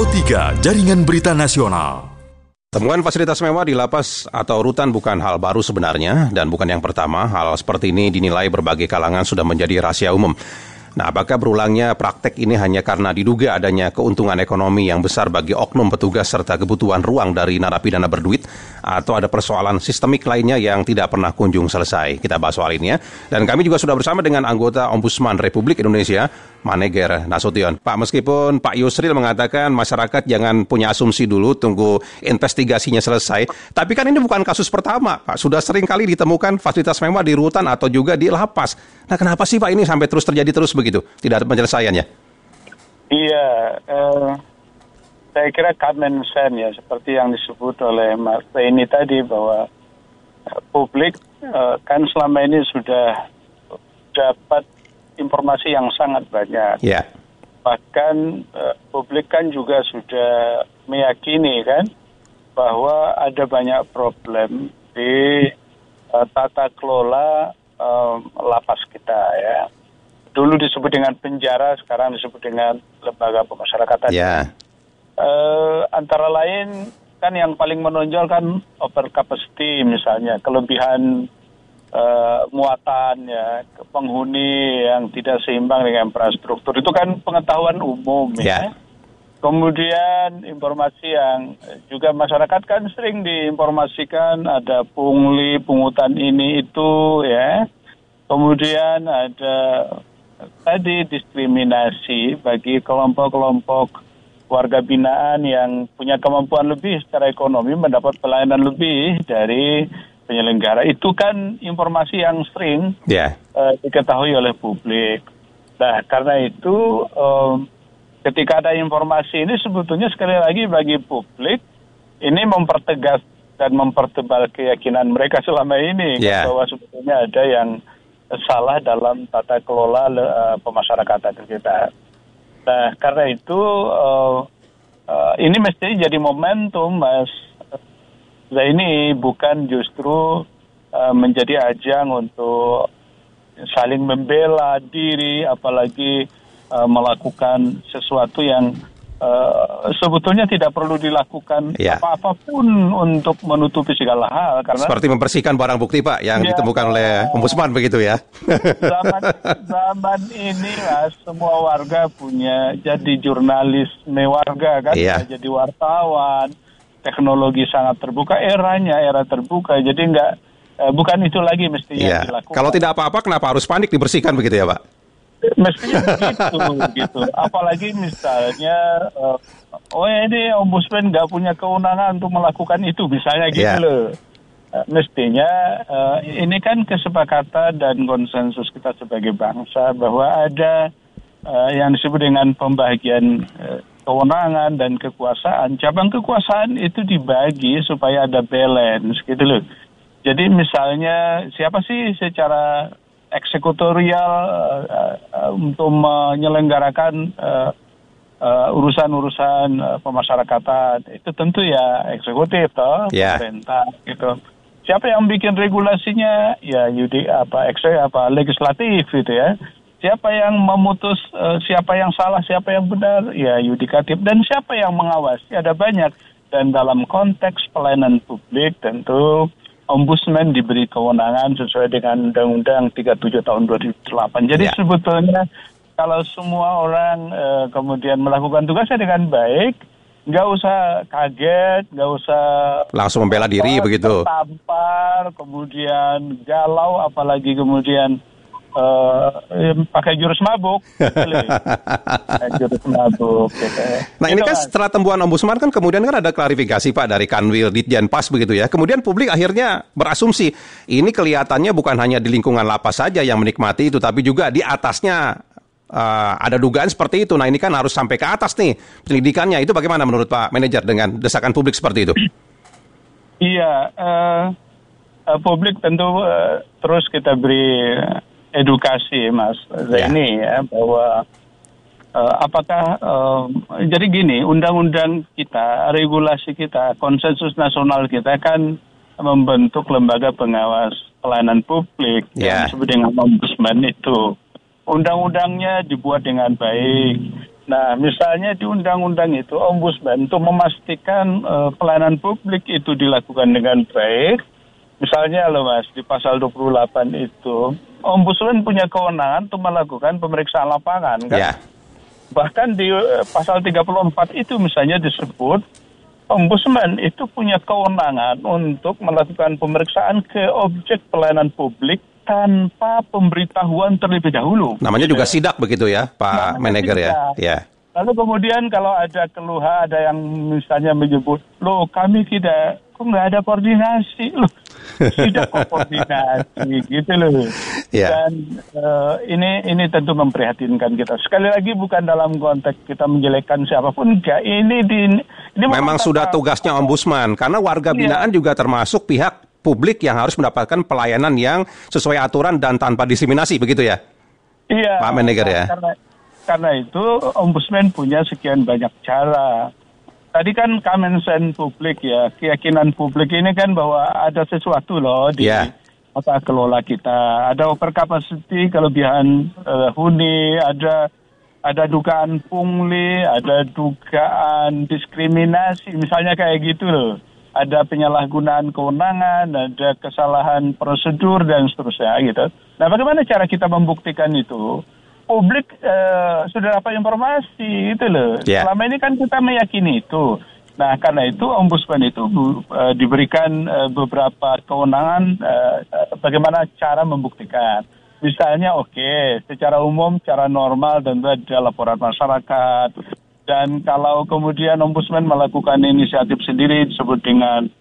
Pro3 Jaringan Berita Nasional. Temuan fasilitas mewah di lapas atau rutan bukan hal baru sebenarnya dan bukan yang pertama. Hal seperti ini dinilai berbagai kalangan sudah menjadi rahasia umum. Nah, apakah berulangnya praktek ini hanya karena diduga adanya keuntungan ekonomi yang besar bagi oknum petugas serta kebutuhan ruang dari narapidana berduit, atau ada persoalan sistemik lainnya yang tidak pernah kunjung selesai? Kita bahas soal ini ya. Dan kami juga sudah bersama dengan anggota Ombudsman Republik Indonesia, Maneger Nasution. Pak, meskipun Pak Yusril mengatakan masyarakat jangan punya asumsi dulu, tunggu investigasinya selesai. Tapi kan ini bukan kasus pertama, Pak. Sudah sering kali ditemukan fasilitas mewah di rutan atau juga di lapas. Nah, kenapa sih Pak ini sampai terus terjadi terus begitu? Tidak ada penyelesaiannya? Iya, saya kira common sense ya, seperti yang disebut oleh Mas Beni tadi, bahwa publik kan selama ini sudah dapat informasi yang sangat banyak. Yeah. Bahkan publik kan juga sudah meyakini kan bahwa ada banyak problem di tata kelola lapas kita ya. Dulu disebut dengan penjara, sekarang disebut dengan lembaga pemasyarakatan. Yeah. Antara lain kan yang paling menonjol kan over capacity misalnya, kelebihan muatan ya, penghuni yang tidak seimbang dengan infrastruktur, itu kan pengetahuan umum ya. Kemudian informasi yang juga masyarakat kan sering diinformasikan, ada pungli, pungutan ini itu ya. Kemudian ada tadi diskriminasi bagi kelompok-kelompok warga binaan yang punya kemampuan lebih secara ekonomi mendapat pelayanan lebih dari penyelenggara. Itu kan informasi yang sering diketahui oleh publik. Nah, karena itu ketika ada informasi ini sebetulnya sekali lagi bagi publik ini mempertegas dan mempertebal keyakinan mereka selama ini bahwa sebetulnya ada yang salah dalam tata kelola pemasyarakatan kita. Nah, karena itu ini mesti jadi momentum, Mas. Nah, ini bukan justru menjadi ajang untuk saling membela diri, apalagi melakukan sesuatu yang sebetulnya tidak perlu dilakukan apa-apapun untuk menutupi segala hal. Karena seperti membersihkan barang bukti, Pak, yang ditemukan oleh Ombudsman begitu ya. Zaman ini Mas, semua warga punya jadi jurnalisme warga kan, jadi wartawan. Teknologi sangat terbuka, era terbuka, jadi bukan itu lagi mestinya dilakukan. Kalau tidak apa-apa, kenapa harus panik dibersihkan begitu ya, Pak? Mestinya begitu. Apalagi misalnya, ini Ombudsman nggak punya kewenangan untuk melakukan itu, misalnya gitu loh. Mestinya ini kan kesepakatan dan konsensus kita sebagai bangsa bahwa ada yang disebut dengan pembagian kewenangan dan kekuasaan. Cabang kekuasaan itu dibagi supaya ada balance gitu loh. Jadi misalnya siapa sih secara eksekutorial untuk menyelenggarakan urusan-urusan pemasyarakatan, itu tentu ya eksekutif toh, pemerintah gitu. Siapa yang bikin regulasinya? Ya legislatif gitu ya. Siapa yang memutus siapa yang salah, siapa yang benar? Ya yudikatif. Dan siapa yang mengawasi? Ada banyak. Dan dalam konteks pelayanan publik tentu Ombudsman diberi kewenangan sesuai dengan Undang-Undang 37 tahun 2008. Jadi sebetulnya kalau semua orang kemudian melakukan tugasnya dengan baik, nggak usah kaget, nggak usah langsung membela diri begitu. Tampar, kemudian galau, apalagi kemudian pakai jurus mabuk. Jurus mabuk gitu. Nah, ini kan setelah temuan Ombudsman kan kemudian kan ada klarifikasi, Pak, dari Kanwil Ditjenpas begitu ya. Kemudian publik akhirnya berasumsi ini kelihatannya bukan hanya di lingkungan lapas saja yang menikmati itu, tapi juga di atasnya ada dugaan seperti itu. Nah, ini kan harus sampai ke atas nih penyelidikannya. Itu bagaimana menurut Pak Manajer dengan desakan publik seperti itu? Iya, publik tentu terus kita beri edukasi, Mas Zaini ya, bahwa apakah jadi gini, undang-undang kita, regulasi kita, konsensus nasional kita kan membentuk lembaga pengawas pelayanan publik yang disebut dengan Ombudsman itu. Undang-undangnya dibuat dengan baik. Nah, misalnya di undang-undang itu ombudsman untuk memastikan pelayanan publik itu dilakukan dengan baik. Misalnya loh Mas, di pasal 28 itu ombudsman punya kewenangan untuk melakukan pemeriksaan lapangan kan. Ya. Bahkan di pasal 34 itu misalnya disebut ombudsman itu punya kewenangan untuk melakukan pemeriksaan ke objek pelayanan publik tanpa pemberitahuan terlebih dahulu. Namanya juga sidak begitu ya, Pak Meneger ya. Ya. Lalu kemudian kalau ada keluhan, ada yang misalnya menyebut, loh kami kok nggak ada koordinasi, loh tidak koordinasi, gitu loh. Ya. Dan ini tentu memprihatinkan kita. Sekali lagi bukan dalam konteks kita menjelekkan siapapun, enggak. Ini memang sudah tugasnya ombudsman, karena warga binaan juga termasuk pihak publik yang harus mendapatkan pelayanan yang sesuai aturan dan tanpa diskriminasi, begitu ya? Iya. Pak Meneger ya. Karena itu ombudsman punya sekian banyak cara. Tadi kan common sense publik ya, keyakinan publik ini kan bahwa ada sesuatu loh di tata kelola kita. Ada over capacity, kelebihan huni, ada dugaan pungli, ada dugaan diskriminasi, misalnya kayak gitu loh. Ada penyalahgunaan kewenangan, ada kesalahan prosedur dan seterusnya gitu. Nah, bagaimana cara kita membuktikan itu? Publik sudah dapat informasi gitu loh. Selama ini kan kita meyakini itu. Nah, karena itu ombudsman itu diberikan beberapa kewenangan bagaimana cara membuktikan. Misalnya secara umum, secara normal tentu ada laporan masyarakat. Dan kalau kemudian ombudsman melakukan inisiatif sendiri disebut dengan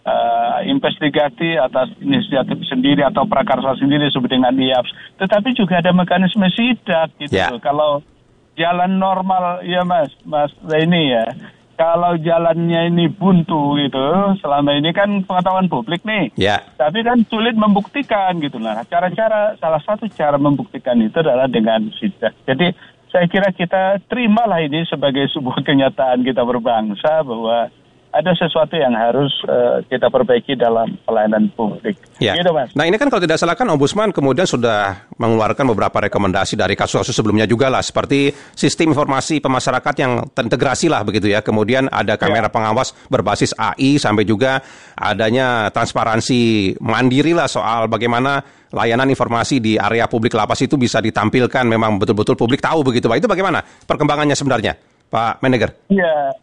investigasi atas inisiatif sendiri atau prakarsa sendiri disebut dengan IAPS. Tetapi juga ada mekanisme sidak gitu. Kalau jalan normal ya Mas Zaini ya. Kalau jalannya ini buntu gitu, selama ini kan pengetahuan publik nih. Tapi kan sulit membuktikan gitu lah. Salah satu cara membuktikan itu adalah dengan sidak. Jadi saya kira kita terimalah ini sebagai sebuah kenyataan kita berbangsa bahwa ada sesuatu yang harus kita perbaiki dalam pelayanan publik. Gitu, Mas. Nah, ini kan kalau tidak salah kan ombudsman kemudian sudah mengeluarkan beberapa rekomendasi dari kasus-kasus sebelumnya juga lah, seperti sistem informasi pemasyarakat yang terintegrasi lah begitu ya. Kemudian ada kamera pengawas berbasis AI, sampai juga adanya transparansi mandiri lah soal bagaimana layanan informasi di area publik lapas itu bisa ditampilkan, memang betul-betul publik tahu begitu Pak. Itu bagaimana perkembangannya sebenarnya, Pak Meneger? Iya,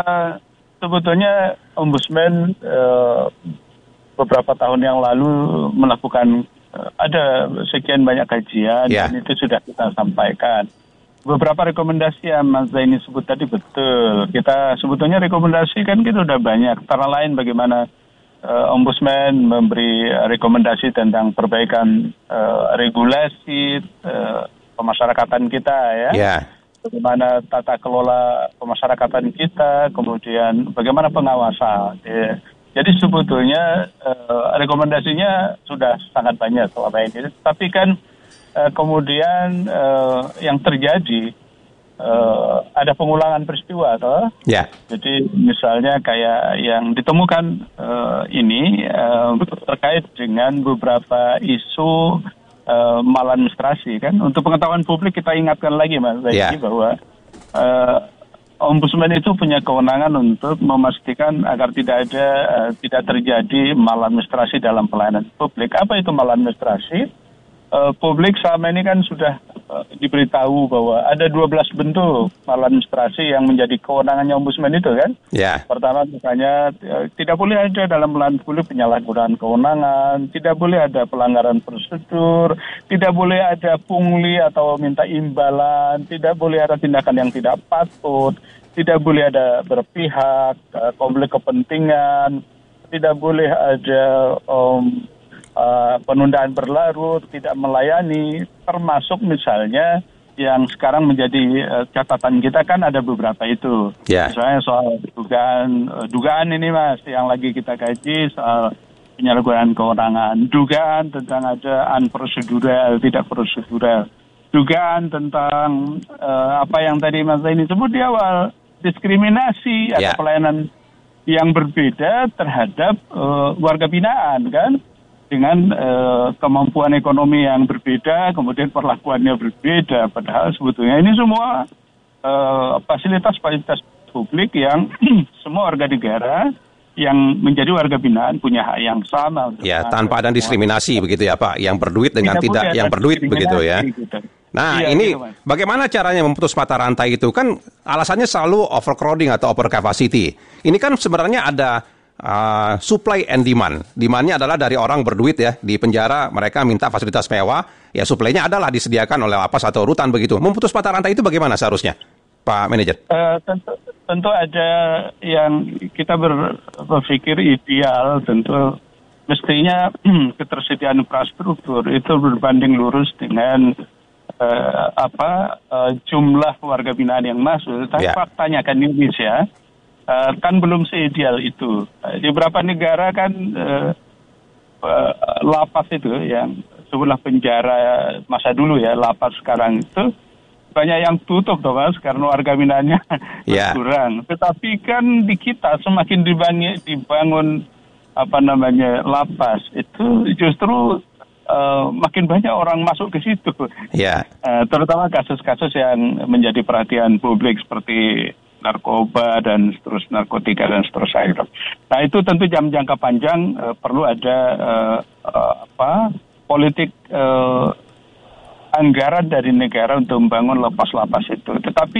sebetulnya ombudsman beberapa tahun yang lalu melakukan ada sekian banyak kajian dan itu sudah kita sampaikan. Beberapa rekomendasi yang Mas Zaini sebut tadi betul. Kita sebetulnya rekomendasi kan kita udah banyak. Antara lain bagaimana ombudsman memberi rekomendasi tentang perbaikan regulasi pemasyarakatan kita ya. Bagaimana tata kelola pemasyarakatan kita, kemudian bagaimana pengawasan. Jadi sebetulnya rekomendasinya sudah sangat banyak selama ini. Tapi kan kemudian yang terjadi ada pengulangan peristiwa, toh. Jadi misalnya kayak yang ditemukan ini terkait dengan beberapa isu maladministrasi kan. Untuk pengetahuan publik kita ingatkan lagi Mas Zaini bahwa ombudsman itu punya kewenangan untuk memastikan agar tidak terjadi maladministrasi dalam pelayanan publik. Apa itu maladministrasi? Publik selama ini kan sudah diberitahu bahwa ada 12 bentuk maladministrasi yang menjadi kewenangannya ombudsman itu kan. Pertama misalnya tidak boleh ada dalam pelayanan publik penyalahgunaan kewenangan, tidak boleh ada pelanggaran prosedur, tidak boleh ada pungli atau minta imbalan, tidak boleh ada tindakan yang tidak patut, tidak boleh ada berpihak, konflik kepentingan, tidak boleh ada penundaan berlarut, tidak melayani, termasuk misalnya yang sekarang menjadi catatan kita kan ada beberapa itu. Misalnya soal dugaan ini Mas, yang lagi kita kaji soal penyalahgunaan kewenangan, dugaan tentang ada unprocedural, tidak prosedural, dugaan tentang apa yang tadi Mas Zaini sebut di awal, diskriminasi, ada pelayanan yang berbeda terhadap warga binaan kan. Dengan kemampuan ekonomi yang berbeda, kemudian perlakuannya berbeda. Padahal sebetulnya ini semua fasilitas-fasilitas publik yang semua warga negara yang menjadi warga binaan punya hak yang sama. Ya, tanpa ada diskriminasi begitu ya Pak, yang berduit dengan tidak yang berduit begitu ya. Gitu. Nah, iya, ini gitu, Mas. bagaimana caranya memutus mata rantai itu? Kan alasannya selalu overcrowding atau overcapacity. Ini kan sebenarnya ada supply and demand. Demand-nya adalah dari orang berduit ya, di penjara mereka minta fasilitas mewah, ya supply-nya adalah disediakan oleh lapas atau rutan begitu. Memutus mata rantai itu bagaimana seharusnya, Pak Manajer? Tentu ada yang kita berpikir ideal, tentu mestinya ketersediaan infrastruktur itu berbanding lurus dengan jumlah warga binaan yang masuk. Tapi faktanya kan Indonesia kan belum seideal itu. Di beberapa negara kan lapas itu yang sebelah penjara masa dulu ya, lapas sekarang itu banyak yang tutup toh Mas, karena warga binaannya berkurang. Tetapi kan di kita semakin dibangun lapas itu justru makin banyak orang masuk ke situ. Terutama kasus-kasus yang menjadi perhatian publik seperti narkoba dan seterusnya, narkotika dan seterusnya. Nah itu tentu jangka panjang perlu ada politik anggaran dari negara untuk membangun lapas-lapas itu. Tetapi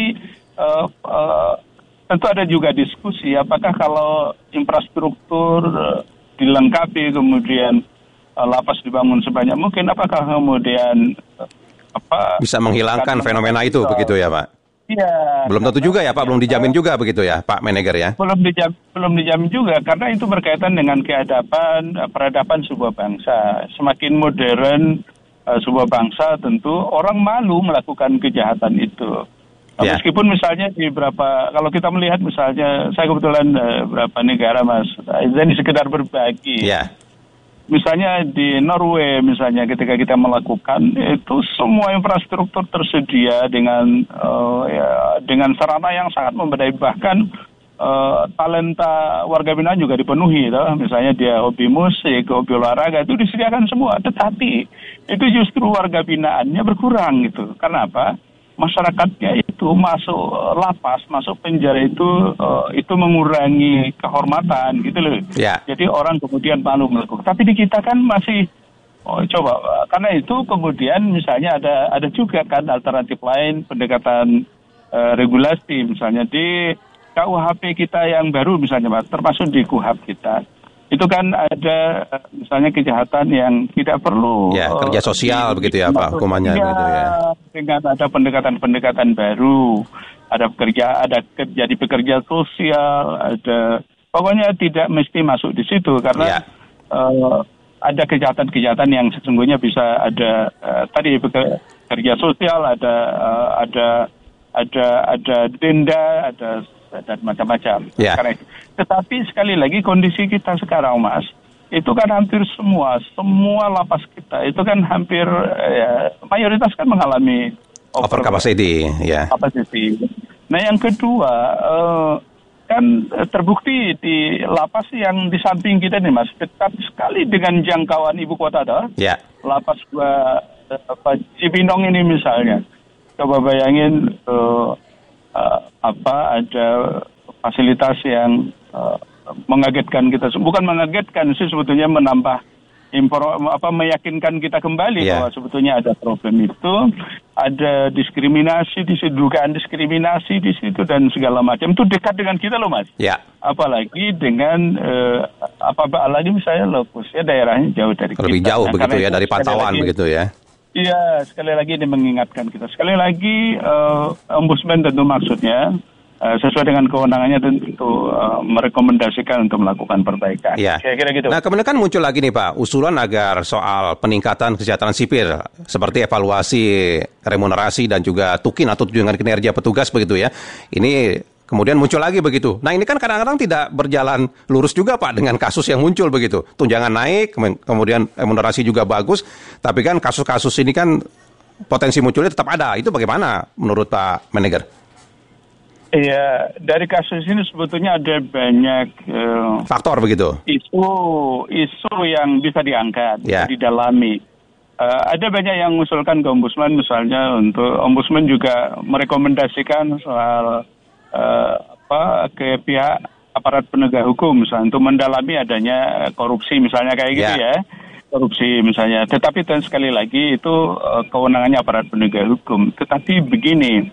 tentu ada juga diskusi apakah kalau infrastruktur dilengkapi kemudian lapas dibangun sebanyak mungkin, apakah kemudian bisa menghilangkan fenomena itu begitu ya Pak? Iya. Belum tentu juga ya Pak, belum dijamin juga begitu ya Pak Manager ya? Belum dijamin juga karena itu berkaitan dengan peradaban sebuah bangsa. Semakin modern sebuah bangsa tentu orang malu melakukan kejahatan itu. Meskipun misalnya kalau kita melihat misalnya, saya kebetulan beberapa negara Mas, ini sekedar berbagi. Misalnya di Norway misalnya ketika kita melakukan itu semua infrastruktur tersedia dengan sarana yang sangat memadai, bahkan talenta warga binaan juga dipenuhi, misalnya dia hobi musik, hobi olahraga itu disediakan semua. Tetapi itu justru warga binaannya berkurang gitu. Karena apa? Masyarakatnya itu masuk lapas, masuk penjara itu mengurangi kehormatan gitu loh. Jadi orang kemudian malu melakukan. Tapi di kita kan masih karena itu kemudian misalnya ada juga kan alternatif lain, pendekatan regulasi misalnya di KUHP kita yang baru misalnya Mas, termasuk di KUHP kita. Itu kan ada misalnya kejahatan yang tidak perlu kerja sosial begitu ya Pak hukumannya gitu ya. Dengan ada pendekatan baru, ada jadi pekerja sosial, pokoknya tidak mesti masuk di situ karena ada kejahatan-kejahatan yang sesungguhnya bisa ada tadi pekerja sosial, ada denda, dan macam-macam. Tetapi sekali lagi kondisi kita sekarang Mas, itu kan hampir semua lapas kita itu kan hampir mayoritas kan mengalami overcapacity. Nah yang kedua kan terbukti di lapas yang di samping kita nih Mas, dekat sekali dengan jangkauan ibu kota lapas Cibinong ini misalnya. Coba bayangin ada fasilitas yang mengagetkan kita, bukan mengagetkan sih sebetulnya, menambah meyakinkan kita kembali bahwa sebetulnya ada problem itu, ada diskriminasi di situ, dugaan diskriminasi di situ dan segala macam. Itu dekat dengan kita loh Mas. Apalagi dengan apalagi misalnya lokusnya daerahnya jauh dari kita. Lebih jauh begitu ya dari pantauan begitu ya. Iya, sekali lagi ini mengingatkan kita. Sekali lagi Ombudsman tentu maksudnya sesuai dengan kewenangannya tentu merekomendasikan untuk melakukan perbaikan. Kira-kira gitu. Nah, kemudian kan muncul lagi nih Pak, usulan agar soal peningkatan kesejahteraan sipil seperti evaluasi remunerasi dan juga tukin atau tunjangan kinerja petugas begitu ya. Ini kemudian muncul lagi begitu. Nah ini kan kadang-kadang tidak berjalan lurus juga Pak dengan kasus yang muncul begitu. Tunjangan naik, kemudian remunerasi juga bagus, tapi kan kasus-kasus ini kan potensi munculnya tetap ada. Itu bagaimana menurut Pak Manager? Iya, dari kasus ini sebetulnya ada banyak faktor begitu. Isu yang bisa diangkat, bisa didalami. Ada banyak yang mengusulkan ke Ombudsman, misalnya untuk Ombudsman juga merekomendasikan soal ke pihak aparat penegak hukum, misalnya untuk mendalami adanya korupsi, misalnya kayak gitu ya, korupsi misalnya. Tetapi dan sekali lagi itu kewenangannya aparat penegak hukum. Tetapi begini,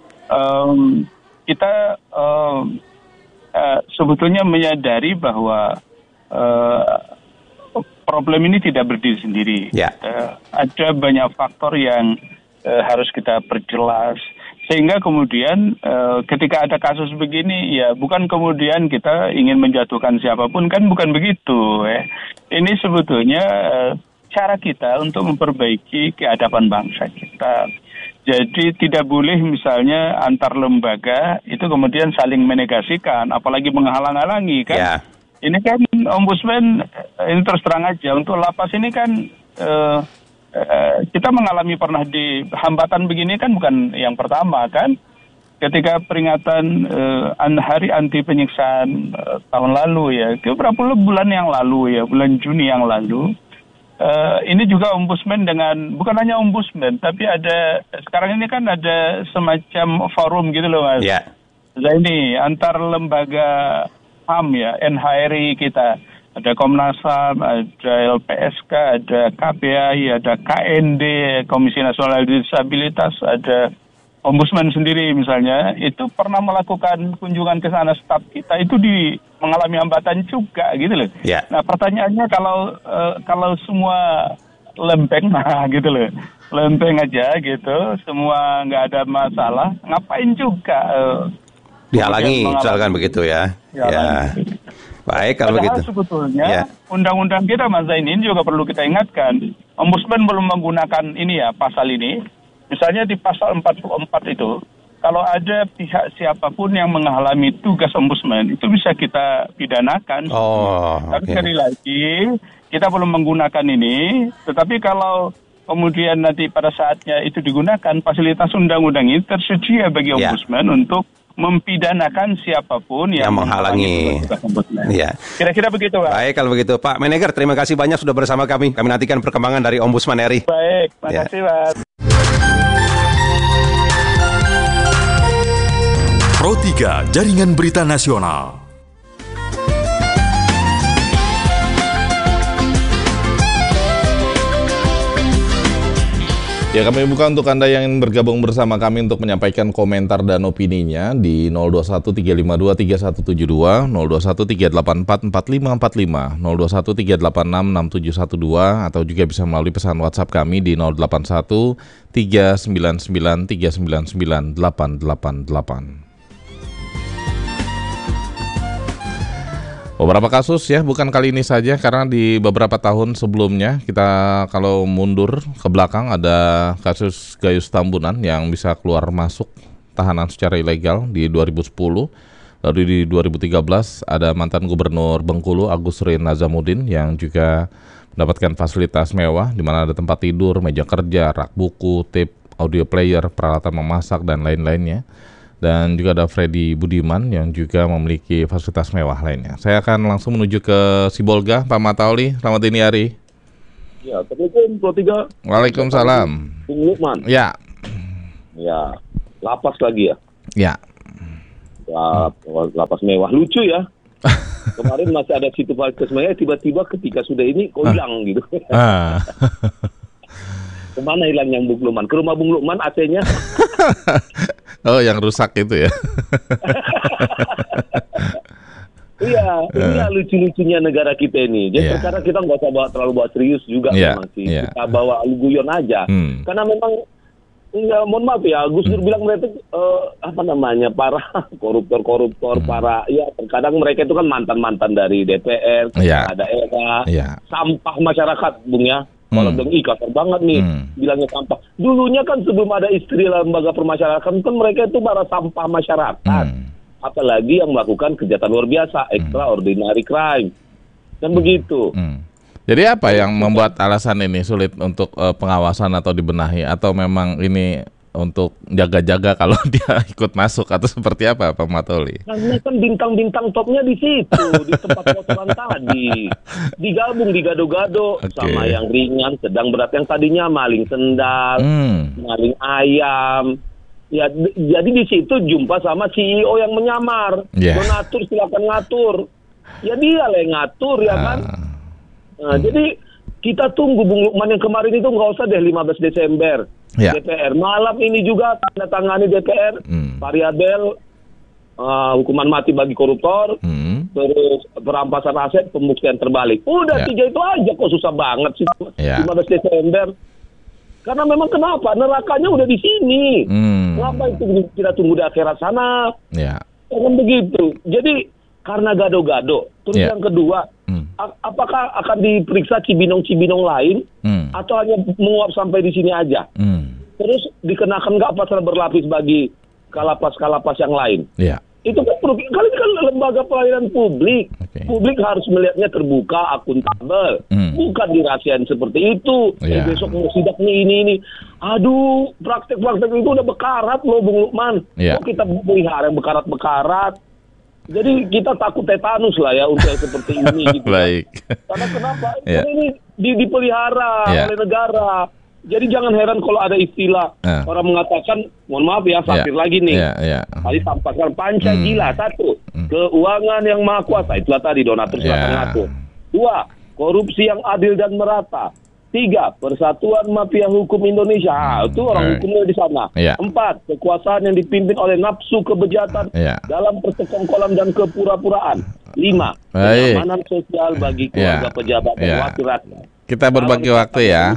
kita sebetulnya menyadari bahwa problem ini tidak berdiri sendiri. Ada banyak faktor yang harus kita perjelas. Sehingga kemudian ketika ada kasus begini, ya bukan kemudian kita ingin menjatuhkan siapapun, kan bukan begitu. Ini sebetulnya cara kita untuk memperbaiki keadaban bangsa kita. Jadi tidak boleh misalnya antar lembaga itu kemudian saling menegasikan, apalagi menghalang-halangi kan. Ini kan Ombudsman, ini terus terang aja, untuk lapas ini kan kita mengalami pernah di hambatan begini kan bukan yang pertama kan. Ketika peringatan Hari Anti Penyiksaan tahun lalu ya, beberapa bulan yang lalu ya, bulan Juni yang lalu, ini juga Ombudsman dengan, bukan hanya Ombudsman, tapi ada, sekarang ini kan ada semacam forum gitu loh Mas. Nah ini antar lembaga HAM ya, NHRI kita, ada Komnas HAM, ada LPSK, ada KPAI, ada KND, Komisi Nasional Disabilitas, ada Ombudsman sendiri misalnya, itu pernah melakukan kunjungan ke sana, staf kita itu mengalami hambatan juga gitu loh. Nah pertanyaannya kalau semua lempeng, nah gitu loh, lempeng aja gitu, semua nggak ada masalah, ngapain juga dihalangi, misalkan begitu ya. Baik kalau begitu. Padahal sebetulnya undang-undang kita Mas Zain ini juga perlu kita ingatkan. Ombudsman belum menggunakan ini ya, pasal ini. Misalnya di pasal 44 itu, kalau ada pihak siapapun yang menghalangi tugas Ombudsman, itu bisa kita pidanakan. Tapi sekali lagi, kita belum menggunakan ini. Tetapi kalau kemudian nanti pada saatnya itu digunakan, fasilitas undang-undang ini tersedia bagi Ombudsman untuk mempidanakan siapapun yang menghalangi. Kira-kira begitu Pak. Baik kalau begitu Pak Meneger, terima kasih banyak sudah bersama kami. Kami nantikan perkembangan dari Ombudsman RI. Baik, terima kasih Pak. Pro 3 Jaringan Berita Nasional. Ya, kami buka untuk Anda yang ingin bergabung bersama kami untuk menyampaikan komentar dan opininya di 0213523172, 0213844545, 0213866712, atau juga bisa melalui pesan WhatsApp kami di 081399399888. Beberapa kasus ya, bukan kali ini saja, karena di beberapa tahun sebelumnya kita kalau mundur ke belakang ada kasus Gayus Tambunan yang bisa keluar masuk tahanan secara ilegal di 2010. Lalu di 2013 ada mantan gubernur Bengkulu Agus Rin Nazamuddin yang juga mendapatkan fasilitas mewah di mana ada tempat tidur, meja kerja, rak buku, tape, audio player, peralatan memasak dan lain-lainnya. Dan juga ada Freddy Budiman yang juga memiliki fasilitas mewah lainnya. Saya akan langsung menuju ke Sibolga, Pak Matauli. Selamat dini hari. Ya, Assalamualaikum, Pro 3. Waalaikumsalam. Bung Lukman. Ya. Ya, lapas lagi ya. Ya. Lapas mewah, lucu ya. Kemarin masih ada situ fasilitas mewah, tiba-tiba ketika sudah ini kok hilang gitu. Kemana hilangnya Bung Lukman? Ke rumah Bung Lukman AC-nya. Oh, yang rusak itu ya. Iya, inilah lucu-lucunya negara kita ini. Jadi sekarang kita nggak usah terlalu bawa serius juga memang sih. Kita bawa guyon aja. Karena memang, mohon maaf ya, Gus Dur bilang mereka para koruptor, para, ya terkadang mereka itu kan mantan-mantan dari DPR, daerah, sampah masyarakat, Bung ya. Kalau kasar banget nih, bilangnya sampah. Dulunya kan sebelum ada istilah lembaga permasyarakatan, kan mereka itu para sampah masyarakat. Apalagi yang melakukan kejahatan luar biasa, extraordinary crime. Dan begitu. Jadi apa yang membuat alasan ini sulit untuk pengawasan atau dibenahi? Atau memang ini untuk jaga-jaga kalau dia ikut masuk atau seperti apa Pak Matoli? Karena kan bintang-bintang topnya di situ, di tempat kotoran tadi. Digabung, digado-gado sama yang ringan, sedang, berat. Yang tadinya maling sendal, maling ayam. Ya, jadi di situ jumpa sama CEO yang menyamar. Donatur silakan ngatur. Ya dia lah yang ngatur ya kan. Nah, jadi kita tunggu Bung Lukman yang kemarin itu nggak usah deh 15 Desember. DPR. Malam ini juga tanda tangani DPR. Variabel hukuman mati bagi koruptor. Terus perampasan aset, pembuktian terbalik. Udah 3 itu aja kok susah banget sih 15 Desember. Karena memang kenapa? Nerakanya udah di sini. Kenapa itu kita tunggu di akhirat sana? Kan begitu. Jadi karena gado-gado. Terus yang kedua, apakah akan diperiksa Cibinong-Cibinong lain atau hanya menguap sampai di sini aja? Terus dikenakan nggak pasal berlapis bagi kalapas-kalapas yang lain? Itu kan kali ini kan lembaga pelayanan publik. Publik harus melihatnya terbuka, akuntabel. Bukan dirahasiain seperti itu. Besok mau sidak nih ini. Aduh, praktek-praktek itu udah bekarat loh Bung Lukman. Kok kita pelihara yang bekarat-bekarat? Jadi kita takut tetanus lah ya untuk yang seperti ini. Gitu. Baik. Karena kenapa? Karena ini dipelihara oleh negara. Jadi jangan heran kalau ada istilah orang mengatakan, mohon maaf ya, fakir lagi nih. Tadi tampakkan Pancasila, 1, keuangan yang maha kuasa, itulah tadi donatur silakan ngatur. 2, korupsi yang adil dan merata. 3, persatuan mafia hukum Indonesia. Itu orang hukumnya di sana. 4, kekuasaan yang dipimpin oleh nafsu kebejatan dalam persekongkolan dan kepura-puraan. 5, kenyamanan sosial bagi keluarga pejabat dan wakil rakyat. Kita berbagi waktu ya.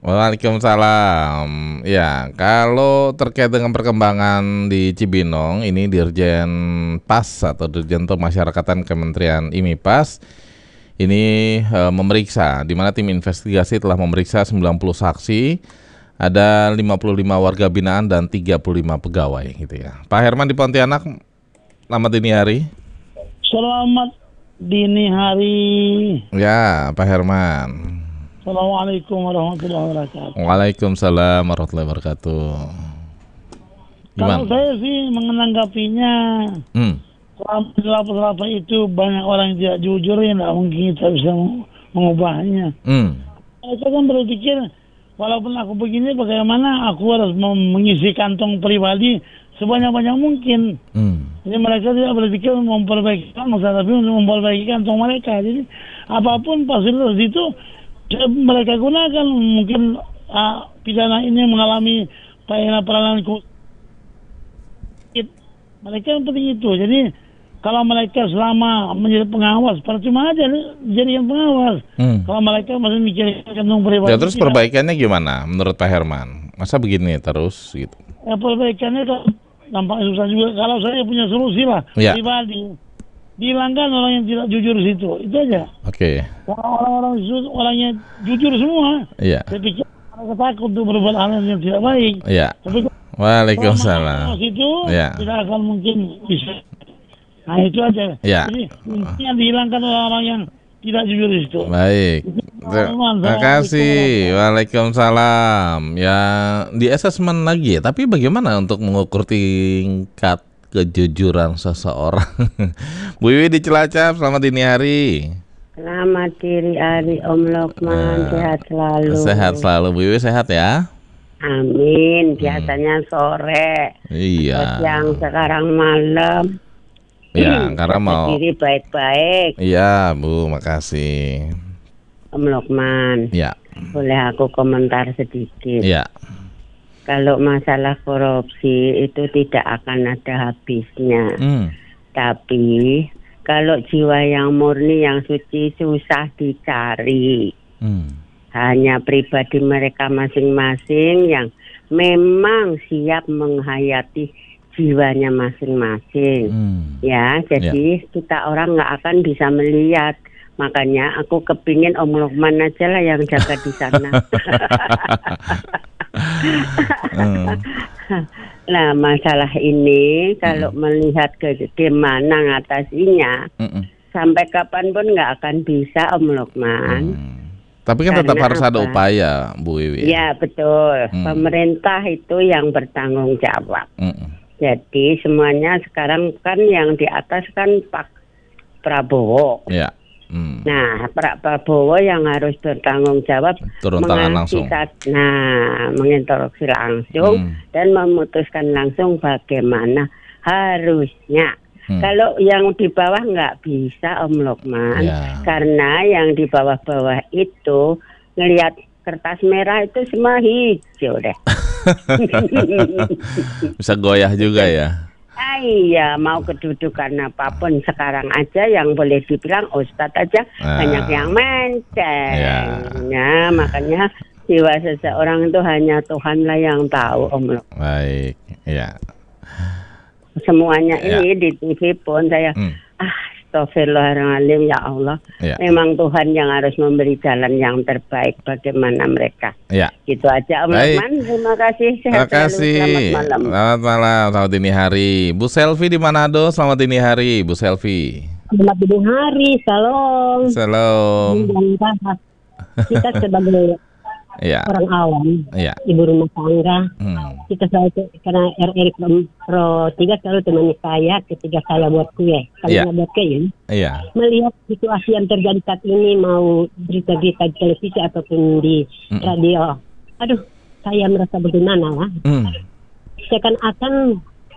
Waalaikumsalam. Ya, kalau terkait dengan perkembangan di Cibinong, ini Dirjen PAS atau Dirjen Pemasyarakatan Kementerian IMIPAS ini memeriksa, di mana tim investigasi telah memeriksa 90 saksi, ada 55 warga binaan dan 35 pegawai gitu ya. Pak Herman di Pontianak, selamat dini hari. Selamat dini hari. Ya, Pak Herman. Assalamualaikum warahmatullahi wabarakatuh. Waalaikumsalam warahmatullahi wabarakatuh. Kalau saya sih menanggapinya, selama itu banyak orang yang tidak jujur, ya tidak mungkin kita bisa mengubahnya. Saya kan berpikir, walaupun aku begini, bagaimana aku harus mengisi kantong pribadi sebanyak-banyak mungkin. Jadi mereka tidak berpikir memperbaiki bangsa, tapi untuk memperbaiki kantong mereka. Jadi apapun fasilitas itu mereka gunakan. Mungkin pidana ini mengalami peranan mereka yang penting itu. Jadi kalau mereka selama menjadi pengawas, percuma aja jadi yang pengawas. Kalau mereka masih mikirkan kantong pribadi. Ya, terus perbaikannya gimana menurut Pak Herman? Masa begini terus gitu? Ya, perbaikannya nampaknya susah juga. Kalau saya punya solusi lah pribadi. Dihilangkan orang yang tidak jujur di situ, itu aja. Orang yang jujur semua. Saya pikir mereka takut untuk berbuat hal yang tidak baik. Tapi waalaikumsalam. Itu tidak akan mungkin bisa. Nah itu aja. Jadi intinya dihilangkan orang-orang yang tidak jujur di situ. Baik. Terima kasih. Waalaikumsalam. Ya, di asesmen lagi. Tapi bagaimana untuk mengukur tingkat kejujuran seseorang? Bu Wiwi di Cilacap, selamat dini hari. Selamat dini hari Om Lokman, sehat selalu. Sehat selalu, Bu Wiwi sehat ya? Amin, biasanya sore. Iya. Yang sekarang malam. Iya, karena mau diri baik-baik. Iya, Bu, makasih. Om Lokman. Iya. Boleh aku komentar sedikit? Iya. Kalau masalah korupsi itu tidak akan ada habisnya. Tapi kalau jiwa yang murni, yang suci susah dicari. Hanya pribadi mereka masing-masing yang memang siap menghayati jiwanya masing-masing. Ya, jadi kita orang nggak akan bisa melihat. Makanya aku kepingin Om Lokman aja lah yang jaga di sana. Nah, masalah ini kalau melihat gimana ngatasinya, sampai kapanpun nggak akan bisa Om Lokman. Tapi kan tetap harus ada upaya, Bu Wiwi. Ya betul. Pemerintah itu yang bertanggung jawab. Jadi semuanya sekarang kan yang di atas kan Pak Prabowo. Ya. Nah, Pak Prabowo yang harus bertanggung jawab, turun tangan langsung. Menginstruksi langsung dan memutuskan langsung bagaimana harusnya. Kalau yang di bawah nggak bisa, Om Lukman, karena yang di bawah-bawah itu ngelihat kertas merah itu semua hijau deh. Bisa goyah juga ya. Iya, mau kedudukan apapun sekarang aja yang boleh dibilang Ustadz aja banyak yang menceng. Ya, makanya jiwa seseorang itu hanya Tuhanlah yang tahu, Om Lukman. Baik, ya. Semuanya ini di TV pun saya astagfirullahaladzim, ya Allah. Memang Tuhan yang harus memberi jalan yang terbaik bagaimana mereka. Gitu aja, Om Lukman. Terima kasih. Terima kasih. Selamat malam. Selamat malam. Selamat dini hari. Bu Selvi di Manado. Selamat dini hari, Bu Selvi. Selamat dini hari. Salam. Salam. Kita sebagai orang awam, ibu rumah tangga, kita selalu karena RRI Pro 3 selalu temani saya ketika saya buat kue. Kalau buat kue melihat situasi yang terjadi saat ini, mau berita-berita di televisi ataupun di radio, aduh, saya merasa bagaimana lah. Seakan-akan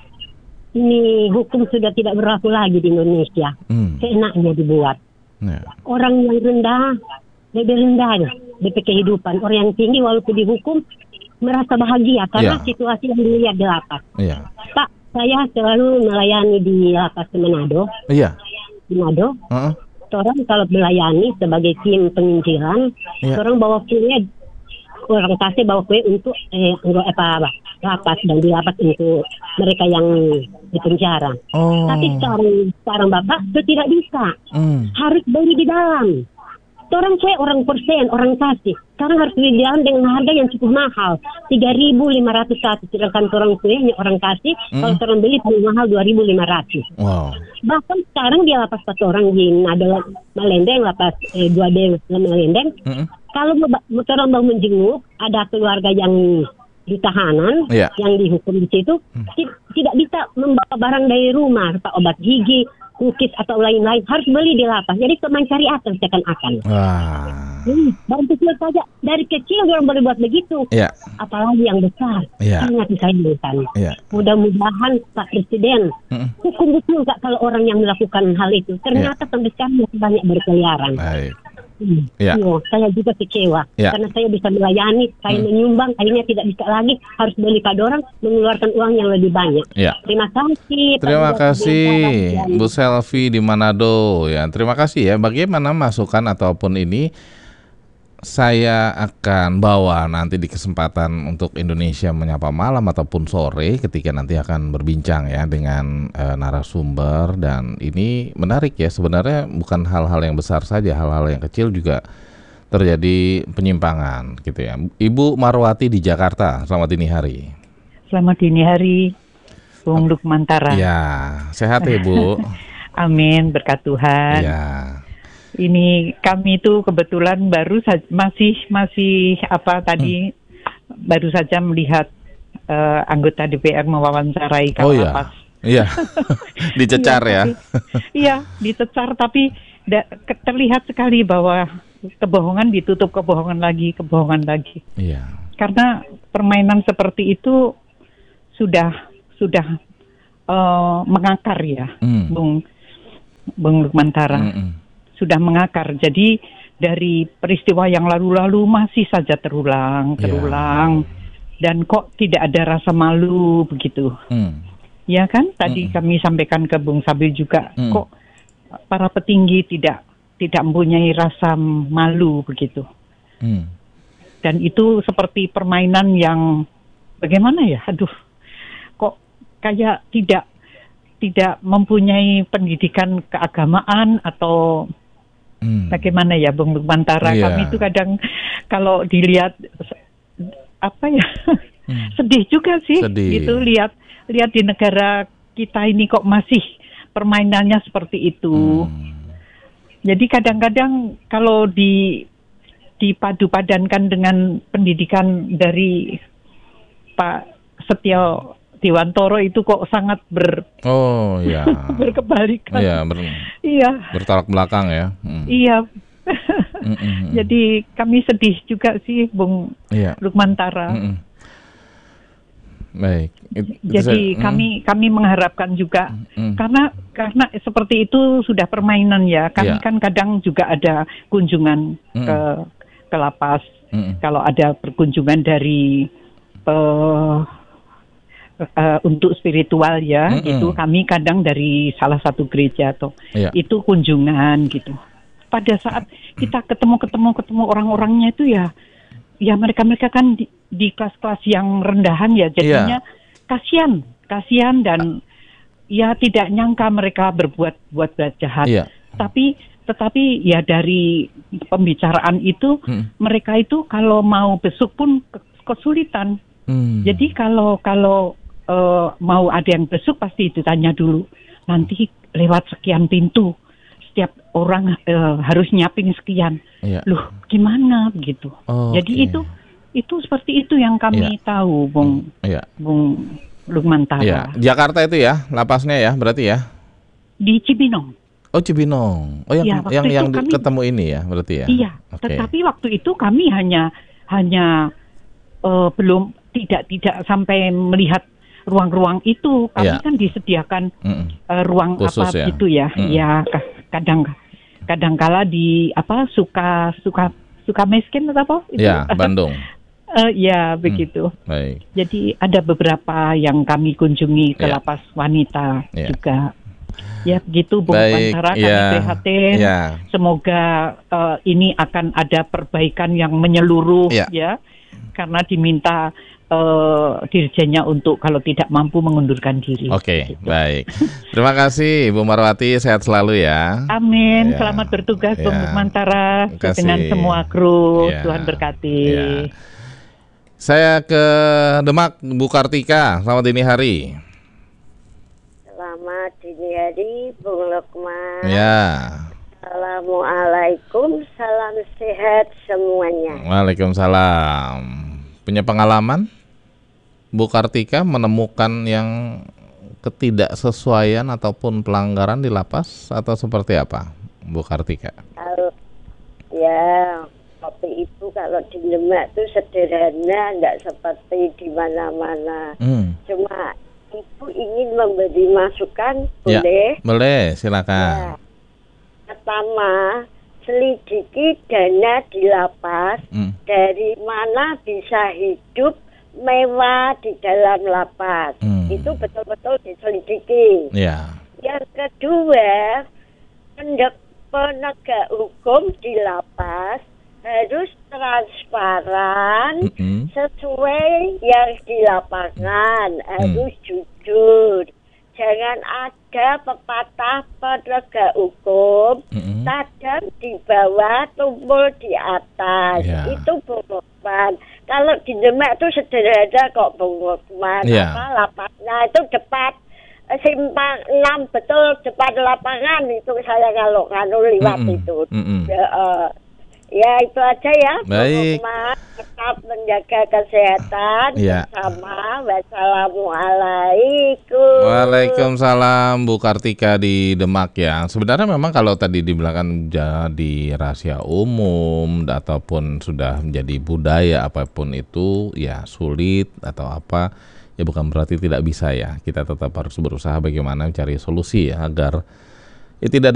ini hukum sudah tidak berlaku lagi di Indonesia. Seenaknya dibuat. Orang yang rendah lebih rendah DP kehidupan. Orang yang tinggi walaupun dihukum merasa bahagia karena situasi yang dilihat di lapas. Pak, saya selalu melayani di lapas di Manado. Di Manado. Orang kalau melayani sebagai tim penginjilan, orang bawa kue, orang kasih bawa kue untuk lapas, dan di lapas untuk mereka yang di penjara. Tapi sekarang Bapak itu tidak bisa. Harus beli di dalam. Orang saya orang persen, orang kasih. Sekarang harus beli di dalam dengan harga yang cukup mahal. 3.500 satu. Sedangkan orang kuenya orang kasih, kalau orang beli paling mahal 2.500. Bahkan sekarang dia lapas satu orang di Nado Malendeng, lapas 2D Malendeng. Kalau orang mau menjenguk, ada keluarga yang di tahanan, yang dihukum di situ, tidak bisa membawa barang dari rumah, obat gigi, kukis atau lain-lain, harus beli di lapas. Jadi mencari-cari seakan-akan. Baru kecil saja, dari kecil orang boleh buat begitu. Apalagi yang besar, sangat disayangkan. Mudah-mudahan Pak Presiden hukum betul nggak kalau orang yang melakukan hal itu. Ternyata sampai sekarang masih banyak berkeliaran. Saya juga kecewa karena saya bisa melayani, saya menyumbang, akhirnya tidak bisa lagi, harus beli pada orang, mengeluarkan uang yang lebih banyak. Terima kasih. Terima kasih Bu Selvi di Manado. Terima kasih ya. Bagaimana masukan ataupun ini saya akan bawa nanti di kesempatan untuk Indonesia Menyapa Malam ataupun sore ketika nanti akan berbincang ya dengan narasumber. Dan ini menarik ya, sebenarnya bukan hal-hal yang besar saja, hal-hal yang kecil juga terjadi penyimpangan gitu ya. Ibu Marwati di Jakarta, selamat dini hari. Selamat dini hari, Bung Lukmantara. Ya, sehat ya Bu. Amin, berkat Tuhan. Ini kami itu kebetulan baru saja baru saja melihat anggota DPR mewawancarai Kalapas. Dicecar ya. Iya, dicecar, tapi terlihat sekali bahwa kebohongan ditutup kebohongan lagi. Karena permainan seperti itu sudah mengakar ya, Bung Lukmantara. Sudah mengakar. Jadi dari peristiwa yang lalu-lalu masih saja terulang. Dan kok tidak ada rasa malu begitu. Ya kan? Tadi kami sampaikan ke Bung Sabil juga, kok para petinggi tidak mempunyai rasa malu begitu. Dan itu seperti permainan yang bagaimana ya? Aduh, kok kayak tidak mempunyai pendidikan keagamaan atau bagaimana ya, Bung Lukmantara. Kami itu kadang kalau dilihat sedih juga sih. Gitu lihat di negara kita ini kok masih permainannya seperti itu. Jadi kadang-kadang kalau di dipadu-padankan dengan pendidikan dari Pak Setio Dewantoro itu kok sangat berkebalikan. Iya, bertolak belakang ya. Iya. Jadi kami sedih juga sih, Bung Lukmantara. Baik. Jadi kami mengharapkan juga karena seperti itu sudah permainan ya. Kami kan kadang juga ada kunjungan ke lapas. Kalau ada perkunjungan dari untuk spiritual ya, gitu. Kami kadang dari salah satu gereja atau itu kunjungan gitu. Pada saat kita ketemu orang-orangnya itu ya mereka kan di kelas-kelas yang rendahan ya, jadinya kasihan dan ya tidak nyangka mereka berbuat jahat. Tetapi ya dari pembicaraan itu mereka itu kalau mau besuk pun kesulitan. Jadi kalau mau ada yang besuk pasti ditanya dulu, nanti lewat sekian pintu setiap orang harus nyiapin sekian. Loh gimana begitu? Jadi itu seperti itu yang kami tahu, Bung Lukmantara. Jakarta itu ya lapasnya ya berarti ya? Di Cibinong. Oh Cibinong. Oh yang kami, ketemu ini ya berarti ya? Iya. Tetapi waktu itu kami hanya belum tidak sampai melihat ruang-ruang itu. Kami kan disediakan ruang khusus, apa gitu ya. Ya kadang-kala di suka miskin atau apa? Ya, Bandung. Ya begitu. Baik. Jadi ada beberapa yang kami kunjungi ke lapas wanita juga. Ya begitu, Bung Lukmantara, kami prihatin. Semoga ini akan ada perbaikan yang menyeluruh ya. Karena diminta dirjennya untuk kalau tidak mampu mengundurkan diri. Oke, baik. Terima kasih Bu Marwati, sehat selalu ya. Amin. Selamat bertugas Bung Lukmantara dengan semua kru. Tuhan berkati. Saya ke Demak, Bu Kartika. Selamat dini hari. Selamat dini hari, Bung Lukman. Assalamualaikum, salam sehat semuanya. Waalaikumsalam. Punya pengalaman, Bu Kartika, menemukan yang ketidaksesuaian ataupun pelanggaran di lapas atau seperti apa, Bu Kartika? Waktu itu kalau di Demak itu sederhana, nggak seperti di mana-mana. Cuma Ibu ingin memberi masukan, boleh? Boleh, silakan. Pertama, selidiki dana di lapas, dari mana bisa hidup mewah di dalam lapas. Itu betul-betul diselidiki. Yang kedua, penegak hukum di lapas harus transparan sesuai yang di lapangan, harus jujur. Jangan ada pepatah penegak hukum, kadang di bawah, tumpul di atas. Itu Bung Lukman. Kalau di Demak itu sederhana kok Bung Lukman. Lapasnya itu depan simpang 6, betul depan lapangan itu saya kalau liwat itu. Ya itu aja ya. Baik. Tetap menjaga kesehatan bersama. Wassalamualaikum. Waalaikumsalam, Bu Kartika di Demak ya. Sebenarnya memang kalau tadi dibilang jadi rahasia umum ataupun sudah menjadi budaya apapun itu ya sulit atau apa ya bukan berarti tidak bisa ya. Kita tetap harus berusaha bagaimana mencari solusi ya agar tidak